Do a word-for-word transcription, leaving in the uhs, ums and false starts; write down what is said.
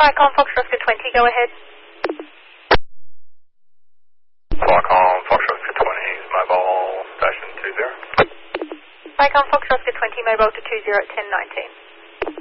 Vicom Fox Oscar twenty, go ahead. Vicom Fox Oscar twenty, mobile station two zero. Vicom Fox Oscar twenty, mobile to two zero at ten nineteen.